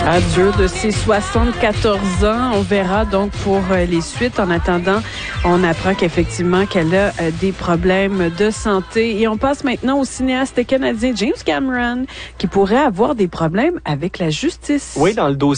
Adieu de ses 74 ans. On verra donc pour les suites. En attendant, on apprend qu'effectivement qu'elle a des problèmes de santé. Et on passe maintenant au cinéaste canadien James Cameron qui pourrait avoir des problèmes avec la justice. Oui, dans le dossier